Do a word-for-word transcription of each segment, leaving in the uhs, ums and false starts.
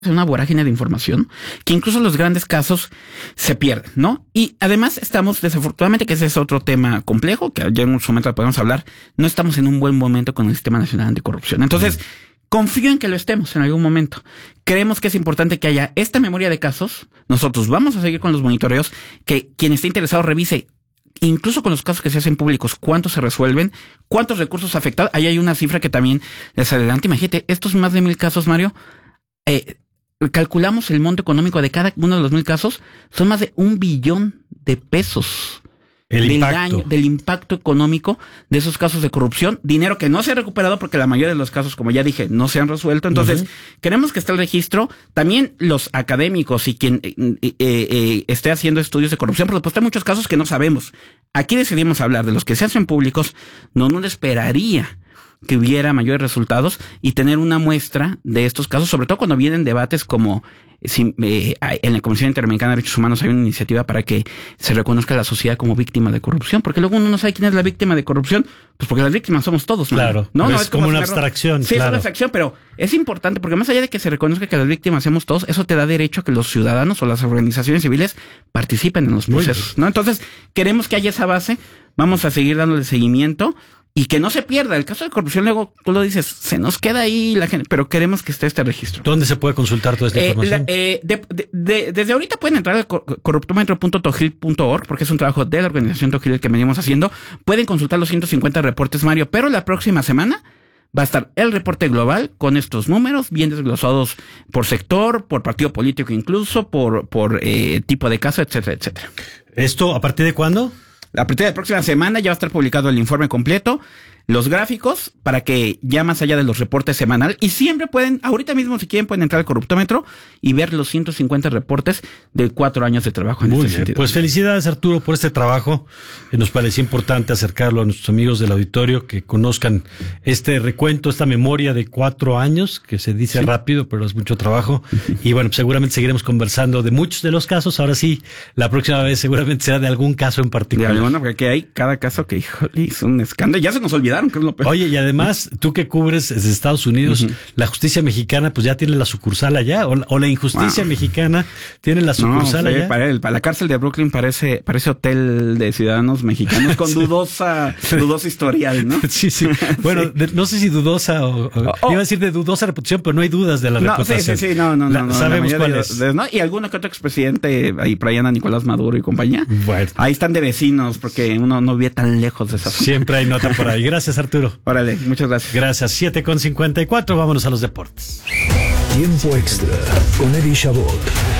una vorágine de información que incluso los grandes casos se pierden, ¿no? Y además estamos, desafortunadamente, que ese es otro tema complejo, que ya en un momento podemos hablar, no estamos en un buen momento con el Sistema Nacional Anticorrupción. Entonces, mm. confío en que lo estemos en algún momento. Creemos que es importante que haya esta memoria de casos. Nosotros vamos a seguir con los monitoreos, que quien esté interesado revise, incluso con los casos que se hacen públicos, cuántos se resuelven, cuántos recursos afectados. Ahí hay una cifra que también les adelante. Imagínate, estos más de mil casos, Mario, eh, calculamos el monto económico de cada uno de los mil casos, son más de un billón de pesos. El del impacto. daño, del impacto económico de esos casos de corrupción, dinero que no se ha recuperado porque la mayoría de los casos, como ya dije, no se han resuelto. Entonces, uh-huh. queremos que esté el registro. También los académicos y quien eh, eh, eh, esté haciendo estudios de corrupción, porque pues hay muchos casos que no sabemos. Aquí decidimos hablar de los que se hacen públicos, no nos esperaría que hubiera mayores resultados y tener una muestra de estos casos, sobre todo cuando vienen debates como si, eh, en la Comisión Interamericana de Derechos Humanos hay una iniciativa para que se reconozca a la sociedad como víctima de corrupción, porque luego uno no sabe quién es la víctima de corrupción, pues porque las víctimas somos todos. Claro, ¿no? no, no es, es como, como una abstracción. Sí, claro. es una abstracción, pero es importante porque más allá de que se reconozca que las víctimas somos todos, eso te da derecho a que los ciudadanos o las organizaciones civiles participen en los procesos, ¿no? Entonces, queremos que haya esa base, vamos a seguir dándole seguimiento. Y que no se pierda. El caso de corrupción, luego tú lo dices, se nos queda ahí la gente, pero queremos que esté este registro. ¿Dónde se puede consultar toda esta eh, información? La, eh, de, de, de, desde ahorita pueden entrar a corruptómetro punto tojil punto org, porque es un trabajo de la organización Tojil que venimos haciendo. Pueden consultar los ciento cincuenta reportes, Mario, pero la próxima semana va a estar el reporte global con estos números bien desglosados por sector, por partido político incluso, por, por eh, tipo de caso, etcétera, etcétera. ¿Esto a partir de cuándo? A partir de la próxima semana ya va a estar publicado el informe completo, los gráficos, para que ya más allá de los reportes semanales, y siempre pueden, ahorita mismo si quieren, pueden entrar al corruptómetro y ver los ciento cincuenta reportes de cuatro años de trabajo en Muy este bien. sentido. Pues felicidades, Arturo, por este trabajo. Nos parecía importante acercarlo a nuestros amigos del auditorio, que conozcan este recuento, esta memoria de cuatro años, que se dice sí. rápido, pero es mucho trabajo. Y bueno, pues seguramente seguiremos conversando de muchos de los casos. Ahora sí, la próxima vez seguramente será de algún caso en particular. De alguno, porque aquí hay cada caso que, híjole, es un escándalo. Ya se nos olvidaron, que es lo peor. Oye, y además, tú que cubres desde Estados Unidos, uh-huh. la justicia mexicana pues ya tiene la sucursal allá, o la, o la injusticia wow. mexicana tiene la sucursal no, sí, allá. Para el, para la cárcel de Brooklyn parece, parece hotel de ciudadanos mexicanos con sí. dudosa, dudosa historial, ¿no? Sí, sí. Bueno, sí. De, no sé si dudosa o, o oh, iba a decir de dudosa reputación, pero no hay dudas de la no, reputación. Sí, sí, sí, no, no, la, no. Sabemos cuál de, es. De, ¿no? Y alguno que otro expresidente, ahí por ahí anda Nicolás Maduro y compañía. Bueno. Ahí están de vecinos, porque uno no vive tan lejos de esa zona. Siempre hay nota por ahí. Gracias, Arturo. Órale, muchas gracias. Gracias. siete con cincuenta y cuatro, vámonos a los deportes. Tiempo extra con Eddie Chabot.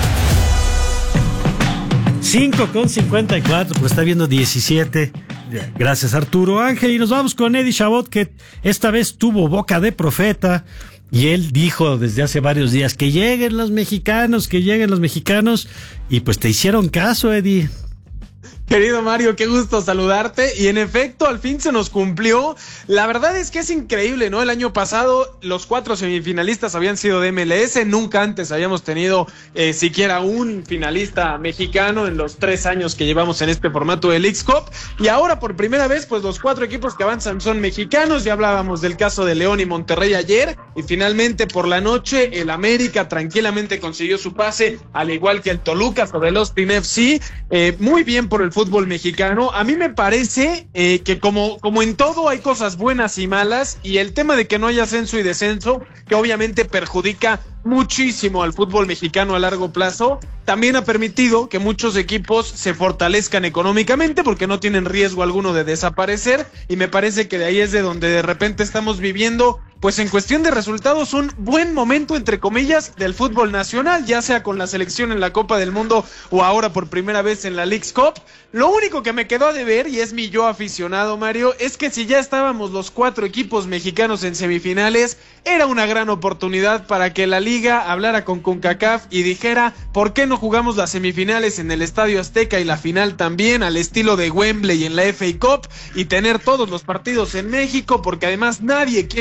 cinco con cincuenta y cuatro, pues está viendo diecisiete. Gracias, Arturo Ángel. Y nos vamos con Eddie Chabot, que esta vez tuvo boca de profeta. Y él dijo desde hace varios días que lleguen los mexicanos, que lleguen los mexicanos. Y pues te hicieron caso, Eddie. Querido Mario, qué gusto saludarte, y en efecto al fin se nos cumplió. La verdad es que es increíble, ¿no? El año pasado los cuatro semifinalistas habían sido de M L S, nunca antes habíamos tenido eh, siquiera un finalista mexicano en los tres años que llevamos en este formato del X-Cup, y ahora por primera vez pues los cuatro equipos que avanzan son mexicanos. Ya hablábamos del caso de León y Monterrey ayer, y finalmente por la noche el América tranquilamente consiguió su pase, al igual que el Toluca sobre el Austin F C. Eh, muy bien por el fútbol fútbol mexicano. A mí me parece eh, que como, como en todo hay cosas buenas y malas, y el tema de que no haya ascenso y descenso, que obviamente perjudica muchísimo al fútbol mexicano a largo plazo, también ha permitido que muchos equipos se fortalezcan económicamente porque no tienen riesgo alguno de desaparecer, y me parece que de ahí es de donde de repente estamos viviendo, pues en cuestión de resultados, un buen momento entre comillas del fútbol nacional, ya sea con la selección en la Copa del Mundo o ahora por primera vez en la Leagues Cup. Lo único que me quedó a deber, y es mi yo aficionado, Mario, es que si ya estábamos los cuatro equipos mexicanos en semifinales, era una gran oportunidad para que la liga hablara con CONCACAF y dijera, ¿por qué no jugamos las semifinales en el Estadio Azteca y la final también al estilo de Wembley en la F A Cup, y tener todos los partidos en México? Porque además nadie quiere hacer los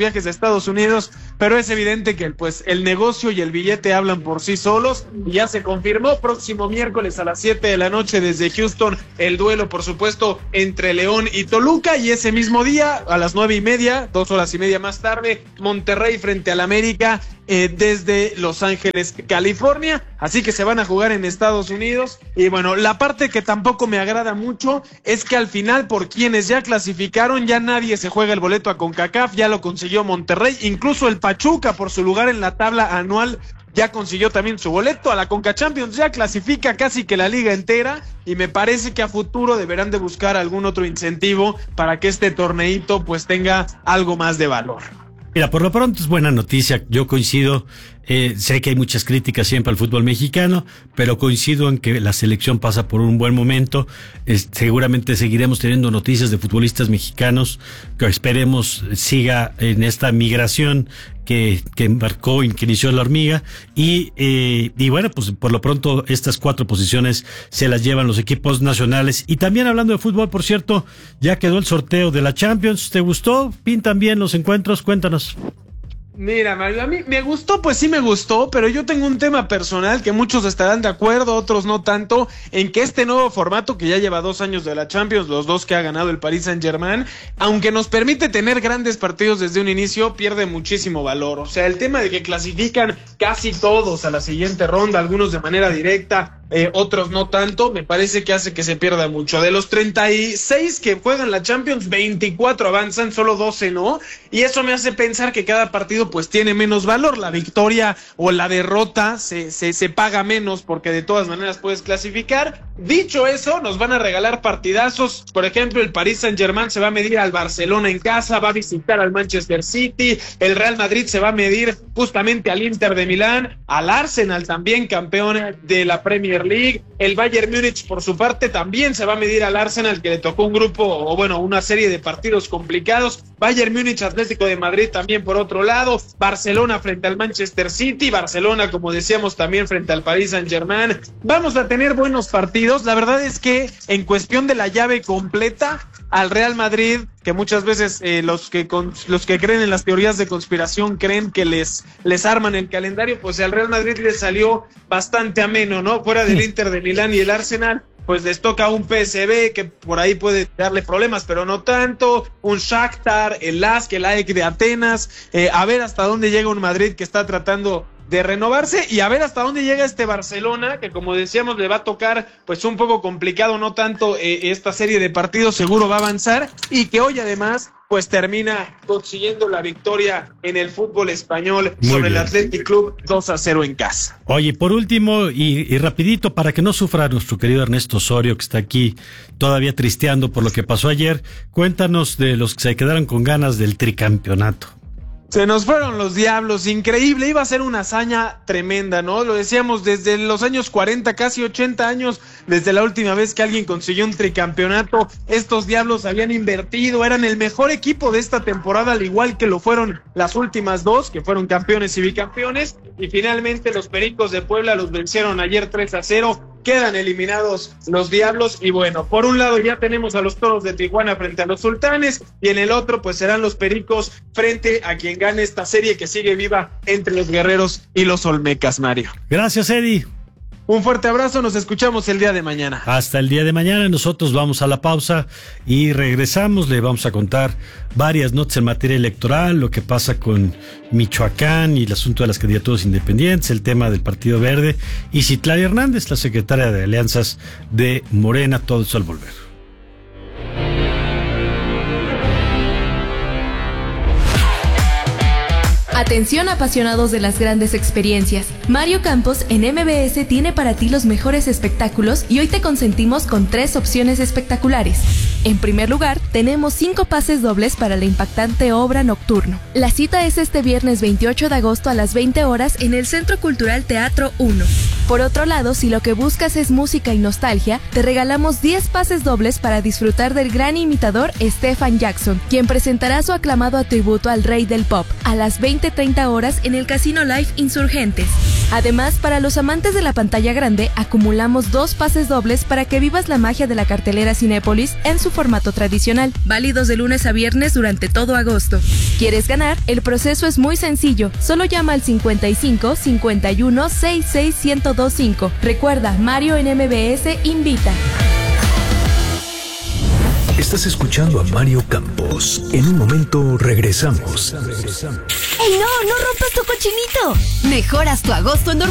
viajes a Estados Unidos, pero es evidente que pues el negocio y el billete hablan por sí solos, y ya se confirmó próximo miércoles a las siete de la noche desde Houston el duelo, por supuesto, entre León y Toluca, y ese mismo día a las nueve y media, dos horas y media más tarde, Monterrey frente al América eh, desde Los Ángeles, California. Así que se van a jugar en Estados Unidos. Y bueno, la parte que tampoco me agrada mucho es que al final, por quienes ya clasificaron, ya nadie se juega el boleto a CONCACAF, ya lo consiguió Monterrey, incluso el Pachuca, por su lugar en la tabla anual, ya consiguió también su boleto a la Conca Champions, ya clasifica casi que la liga entera, y me parece que a futuro deberán de buscar algún otro incentivo para que este torneito pues tenga algo más de valor. Mira, por lo pronto es buena noticia. Yo coincido, eh, sé que hay muchas críticas siempre al fútbol mexicano, pero coincido en que la selección pasa por un buen momento. Es, seguramente seguiremos teniendo noticias de futbolistas mexicanos que esperemos siga en esta migración que, que embarcó y que inició la hormiga. Y, eh, y bueno, pues por lo pronto estas cuatro posiciones se las llevan los equipos nacionales. Y también hablando de fútbol, por cierto, ya quedó el sorteo de la Champions. ¿Te gustó? ¿Pintan bien los encuentros? Cuéntanos. Mira, Mario, a mí me gustó, pues sí me gustó, pero yo tengo un tema personal que muchos estarán de acuerdo, otros no tanto, en que este nuevo formato que ya lleva dos años de la Champions, los dos que ha ganado el Paris Saint-Germain, aunque nos permite tener grandes partidos desde un inicio, pierde muchísimo valor. O sea, el tema de que clasifican casi todos a la siguiente ronda, algunos de manera directa, eh, otros no tanto, me parece que hace que se pierda mucho. De los treinta y seis que juegan la Champions, veinticuatro avanzan, solo doce no, y eso me hace pensar que cada partido pues tiene menos valor. La victoria o la derrota se, se, se paga menos porque de todas maneras puedes clasificar. Dicho eso, nos van a regalar partidazos. Por ejemplo, el Paris Saint-Germain se va a medir al Barcelona en casa, va a visitar al Manchester City, el Real Madrid se va a medir justamente al Inter de Milán, al Arsenal también campeón de la Premier League, el Bayern Múnich por su parte también se va a medir al Arsenal, que le tocó un grupo o bueno, una serie de partidos complicados. Bayern Múnich, Atlético de Madrid también por otro lado, Barcelona frente al Manchester City, Barcelona como decíamos también frente al Paris Saint-Germain. Vamos a tener buenos partidos. La verdad es que en cuestión de la llave completa, al Real Madrid, que muchas veces eh, los que con, los que creen en las teorías de conspiración creen que les les arman el calendario, pues al Real Madrid le salió bastante ameno, ¿no? Fuera del Inter de Milán y el Arsenal, pues les toca un P S V que por ahí puede darle problemas, pero no tanto, un Shakhtar, el Lask, el A E K de Atenas, eh, a ver hasta dónde llega un Madrid que está tratando de renovarse, y a ver hasta dónde llega este Barcelona, que como decíamos le va a tocar pues un poco complicado, no tanto eh, esta serie de partidos, seguro va a avanzar, y que hoy además pues termina consiguiendo la victoria en el fútbol español Muy sobre bien. el Athletic Club dos a cero en casa. Oye, por último y, y rapidito, para que no sufra nuestro querido Ernesto Osorio, que está aquí todavía tristeando por lo que pasó ayer, cuéntanos de los que se quedaron con ganas del tricampeonato. Se nos fueron los Diablos, increíble, iba a ser una hazaña tremenda, ¿no? Lo decíamos desde los años cuarenta, casi ochenta años, desde la última vez que alguien consiguió un tricampeonato. Estos Diablos habían invertido, eran el mejor equipo de esta temporada, al igual que lo fueron las últimas dos, que fueron campeones y bicampeones, y finalmente los Pericos de Puebla los vencieron ayer tres a cero. Quedan eliminados los Diablos, y bueno, por un lado ya tenemos a los Toros de Tijuana frente a los Sultanes, y en el otro pues serán los Pericos frente a quien gane esta serie que sigue viva entre los Guerreros y los Olmecas, Mario. Gracias, Eddie. Un fuerte abrazo, nos escuchamos el día de mañana. Hasta el día de mañana, nosotros vamos a la pausa y regresamos, le vamos a contar varias notas en materia electoral, lo que pasa con Michoacán y el asunto de las candidaturas independientes, el tema del Partido Verde y Citlali Hernández, la secretaria de Alianzas de Morena, todo eso al volver. Atención apasionados de las grandes experiencias. Mario Campos en M B S tiene para ti los mejores espectáculos y hoy te consentimos con tres opciones espectaculares. En primer lugar, tenemos cinco pases dobles para la impactante obra Nocturno. La cita es este viernes veintiocho de agosto a las veinte horas en el Centro Cultural Teatro uno. Por otro lado, si lo que buscas es música y nostalgia, te regalamos diez pases dobles para disfrutar del gran imitador Stephen Jackson, quien presentará su aclamado atributo al rey del pop a las veinte treinta horas en el Casino Live Insurgentes. Además, para los amantes de la pantalla grande, acumulamos dos pases dobles para que vivas la magia de la cartelera Cinépolis en su formato tradicional, válidos de lunes a viernes durante todo agosto. ¿Quieres ganar? El proceso es muy sencillo. Solo llama al cincuenta y cinco, cincuenta y uno, sesenta y seis, ciento veinticinco. Recuerda, Mario en M B S invita. Estás escuchando a Mario Campos. En un momento regresamos. ¡Ey, no! ¡No rompas tu cochinito! Mejoras tu agosto en